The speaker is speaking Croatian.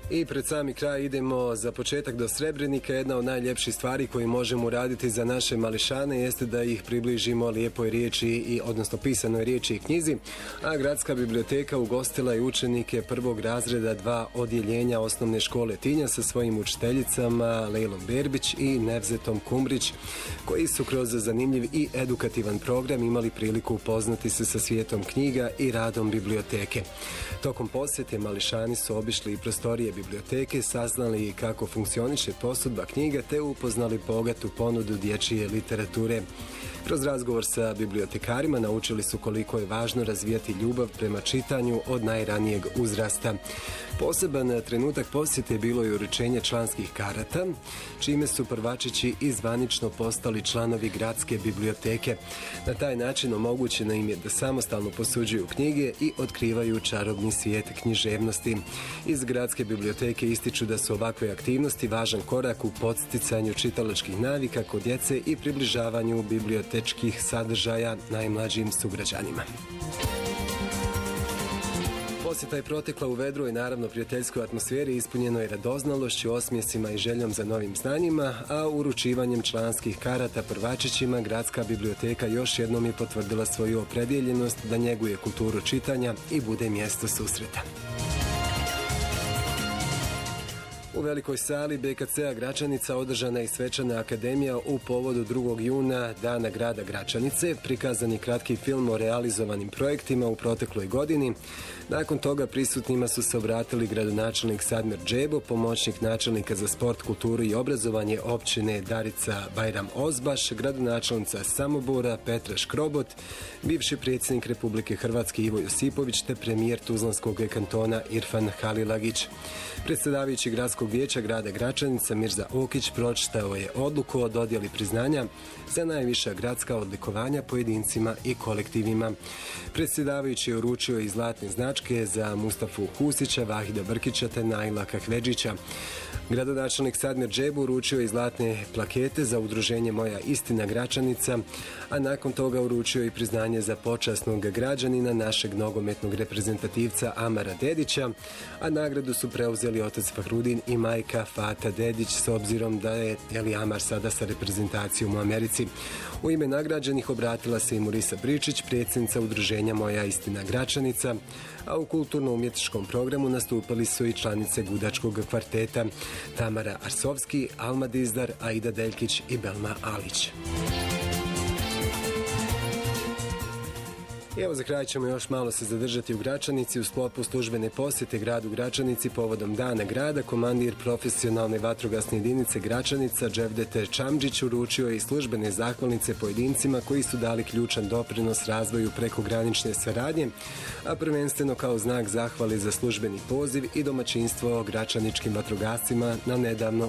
I pred sami kraj idemo za početak do Srebrenika. Jedna od najljepših stvari koje možemo uraditi za naše mališane jeste da ih približimo lijepoj riječi, odnosno pisanoj riječi i knjizi. A Gradska biblioteka ugostila je učenike prvog razreda 2 odjeljenja osnovne škole Tinja sa svojim učiteljicama Lejlom Berbić i Nevzetom Kumbrić, koji su kroz zanimljiv i edukativan program imali priliku upoznati se sa svijetom knjiga i radom biblioteke. Tokom posjete mališani su obišli i prostorije biblioteke, saznali kako funkcioniše posudba knjiga te upoznali bogatu ponudu dječje literature. Kroz razgovor sa bibliotekarima naučili su koliko je važno razvijati ljubav prema čitanju od najranijeg uzrasta. Poseban trenutak posjete bilo je uručenje članskih karata, čime su prvačići i zvanično postali članovi Gradske biblioteke. Na taj način omogućeno im je da samostalno posuđuju knjige i otkrivaju čarobni svijet književnosti. Iz Gradske biblioteke ističu da su ovakve aktivnosti važan korak u podsticanju čitalačkih navika kod djece i približavanju bibliotečkih sadržaja najmlađim sugrađanima. Posjeta je protekla u vedroj i naravno prijateljskoj atmosferi, ispunjeno je radoznalošću, osmijesima i željom za novim znanjima, a uručivanjem članskih karata prvačićima Gradska biblioteka još jednom je potvrdila svoju opredjeljenost da njeguje kulturu čitanja i bude mjesto susreta. U velikoj sali BKC-a Gračanica održana je svečana akademija u povodu 2. juna Dana grada Gračanice. Prikazan je kratki film o realizovanim projektima u protekloj godini. Nakon toga prisutnima su se obratili gradonačelnik Sadmir Džebo, pomoćnik načelnika za sport, kulturu i obrazovanje općine Darica Bajram Ozbaš, gradonačelnica Samobora Petra Škrobot, bivši predsjednik Republike Hrvatske Ivo Josipović te premijer Tuzlanskog kantona Irfan Halilagić. Predsjedavajući Gradskog vijeća grada Gračanica Mirza Okić pročitao je odluku o dodjeli priznanja za najviša gradska odlikovanja pojedincima i kolektivima. Predsjedavajući je uručio i zlatne značke za Mustafu Husića, Vahida Brkića te Naila Kahvedžića. Gradonačelnik Sadmir Džebo uručio je zlatne plakete za udruženje Moja istina Gračanica, a nakon toga uručio i priznanje za počasnog građanina našeg nogometnog reprezentativca Amara Dedića, a nagradu su preuzeli otac Fahrudin i majka Fata Dedić, s obzirom da je Amar sada sa reprezentacijom u Americi. U ime nagrađenih obratila se i Murisa Bričić, predsjednica udruženja Moja istina Gračanica, a u kulturno-umjetničkom programu nastupali su i članice Gudačkog kvarteta Tamara Arsovski, Alma Dizdar, Aida Deljkić i Belma Alić. I evo za kraj ćemo još malo se zadržati u Gračanici. U sklopu službene posjete gradu Gračanici povodom Dana grada, komandir profesionalne vatrogasne jedinice Gračanica Dževdete Čamđić uručio je i službene zahvalnice pojedincima koji su dali ključan doprinos razvoju prekogranične saradnje, a prvenstveno kao znak zahvali za službeni poziv i domaćinstvo gračaničkim vatrogascima na nedavno